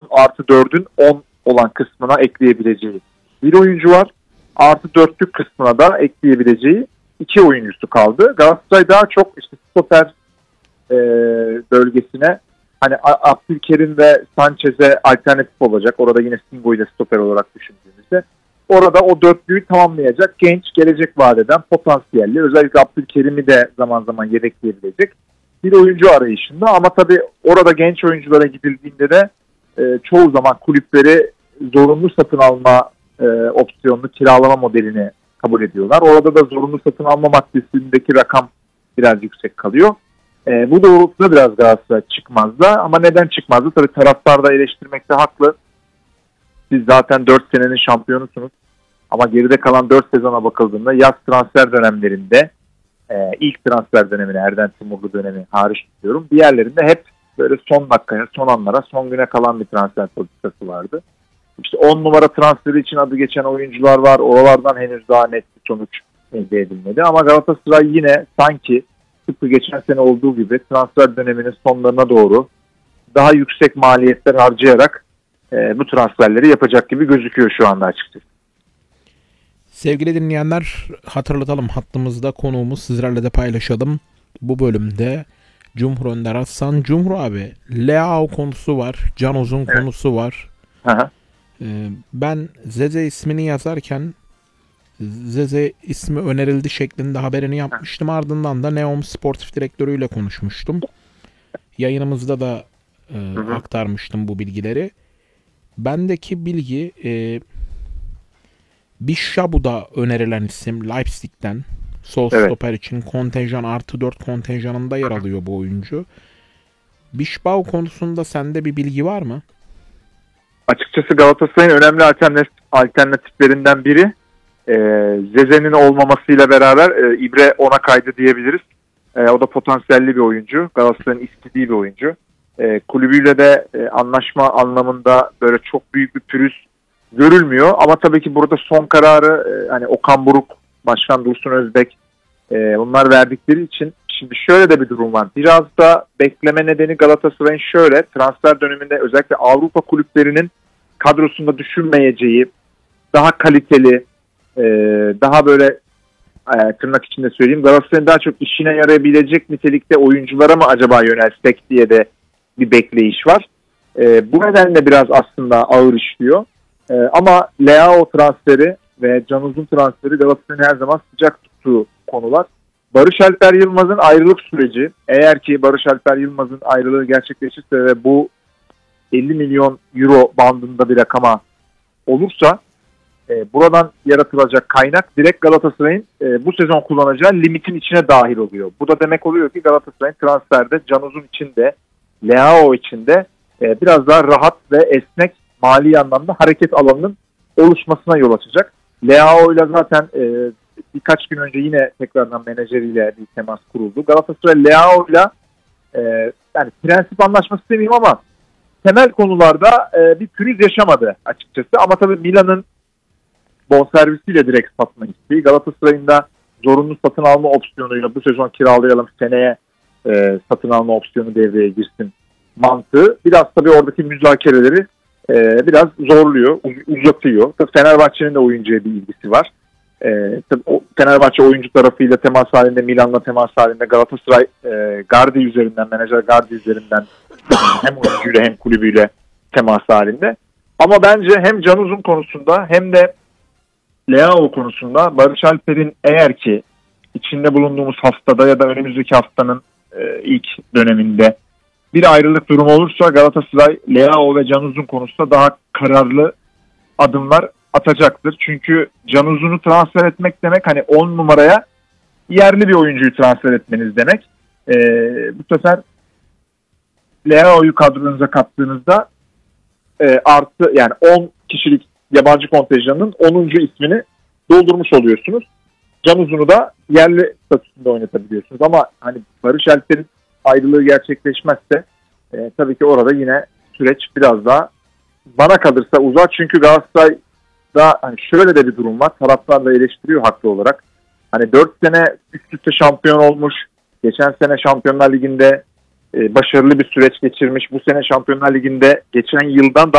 artı 4'ün 10 olan kısmına ekleyebileceği bir oyuncu var. Artı 4'lük kısmına da ekleyebileceği 2 oyuncusu kaldı. Galatasaray daha çok işte stoper bölgesine hani Abdülkerim ve Sanchez'e alternatif olacak. Orada yine Singo'yu da stoper olarak düşündüğümüzde orada o dörtlüyü tamamlayacak genç, gelecek vadeden potansiyelli, özellikle Abdülkerim'i de zaman zaman yedekleyebilecek bir oyuncu arayışında. Ama tabii orada genç oyunculara gidildiğinde de çoğu zaman kulüpleri zorunlu satın alma opsiyonlu kiralama modelini kabul ediyorlar. Orada da zorunlu satın alma maddesindeki rakam biraz yüksek kalıyor. Bu doğrultuda biraz Galatasaray çıkmazda. Ama neden çıkmazdı? Tabii taraftar da eleştirmekte haklı. Siz zaten 4 senenin şampiyonusunuz. Ama geride kalan 4 sezona bakıldığında yaz transfer dönemlerinde ilk transfer dönemini, Erden Timurlu dönemi hariç tutuyorum. Diğerlerinde hep böyle son dakikaya, son anlara, son güne kalan bir transfer politikası vardı. İşte 10 numara transferi için adı geçen oyuncular var. Oralardan henüz daha net bir sonuç elde edilmedi. Ama Galatasaray yine sanki tıpkı geçen sene olduğu gibi transfer döneminin sonlarına doğru daha yüksek maliyetler harcayarak bu transferleri yapacak gibi gözüküyor şu anda açıkçası. Sevgili dinleyenler, hatırlatalım, hattımızda konuğumuz, sizlerle de paylaşalım. Bu bölümde Cumhur Önder Aslan. Cumhur abi, Leao konusu var, Can Uzun konusu var. Aha. Ben Zeze ismini yazarken Zeze ismi önerildi şeklinde haberini yapmıştım. Ardından da Neom sportif direktörüyle konuşmuştum. Yayınımızda da aktarmıştım bu bilgileri. Bendeki bilgi Bişşabu da önerilen isim Leipzig'ten. Sol stoper için kontenjan artı 4 kontenjanında yer alıyor bu oyuncu. Bişbao konusunda sende bir bilgi var mı? Açıkçası Galatasaray'ın önemli alternatiflerinden biri Zeze'nin olmamasıyla beraber İbre ona kaydı diyebiliriz. O da potansiyelli bir oyuncu. Galatasaray'ın istediği bir oyuncu. Kulübüyle de anlaşma anlamında böyle çok büyük bir pürüz görülmüyor. Ama tabii ki burada son kararı hani Okan Buruk, Başkan Dursun Özbek bunlar verdikleri için şimdi şöyle de bir durum var. Biraz da bekleme nedeni Galatasaray'ın şöyle, transfer döneminde özellikle Avrupa kulüplerinin kadrosunda düşünmeyeceği, daha kaliteli, daha böyle tırnak içinde söyleyeyim, Galatasaray'ın daha çok işine yarayabilecek nitelikte oyunculara mı acaba yönelsek diye de bir bekleyiş var. Bu nedenle biraz aslında ağır işliyor. Ama Leao transferi ve Can Uzun transferi Galatasaray'ın her zaman sıcak tuttuğu konular. Barış Alper Yılmaz'ın ayrılık süreci, eğer ki Barış Alper Yılmaz'ın ayrılığı gerçekleşirse ve bu 50 milyon euro bandında bir rakama olursa buradan yaratılacak kaynak direkt Galatasaray'ın bu sezon kullanacağı limitin içine dahil oluyor. Bu da demek oluyor ki Galatasaray'ın transferde Can Uzun için de Leao için de biraz daha rahat ve esnek mali anlamda hareket alanının oluşmasına yol açacak. Leao ile zaten birkaç gün önce yine tekrardan menajeriyle bir temas kuruldu. Galatasaray Leao ile yani prensip anlaşması demeyeyim ama temel konularda bir pürüz yaşamadı açıkçası. Ama tabii Milan'ın bonservisiyle direkt satma isteği, Galatasaray'ın da zorunlu satın alma opsiyonuyla bu sezon kiralayalım, seneye satın alma opsiyonu devreye girsin mantığı biraz tabii oradaki müzakereleri biraz zorluyor, uzatıyor. Tabii Fenerbahçe'nin de oyuncuya bir ilgisi var. Tabii Fenerbahçe oyuncu tarafıyla temas halinde, Milan'la temas halinde, Galatasaray Gardi üzerinden, menajer Gardi üzerinden hem oyuncuyla hem kulübüyle temas halinde. Ama bence hem Can Uzun konusunda hem de Leao konusunda Barış Alper'in eğer ki içinde bulunduğumuz haftada ya da önümüzdeki haftanın ilk döneminde bir ayrılık durumu olursa Galatasaray Leao ve Can Uzun konusunda daha kararlı adımlar atacaktır. Çünkü Can Uzun'u transfer etmek demek hani 10 numaraya yerli bir oyuncuyu transfer etmeniz demek. Bu sefer Leao'yu kadronuza kattığınızda artı yani 10 kişilik yabancı kontenjanın 10. ismini doldurmuş oluyorsunuz. Can Uzun'u da yerli statüsünde oynatabiliyorsunuz. Ama hani Barış Alper'in ayrılığı gerçekleşmezse tabii ki orada yine süreç biraz daha bana kalırsa uzar. Çünkü Galatasaray'da hani şöyle de bir durum var. Taraftar da eleştiriyor haklı olarak. Hani 4 sene üst üste şampiyon olmuş. Geçen sene Şampiyonlar Ligi'nde başarılı bir süreç geçirmiş. Bu sene Şampiyonlar Ligi'nde geçen yıldan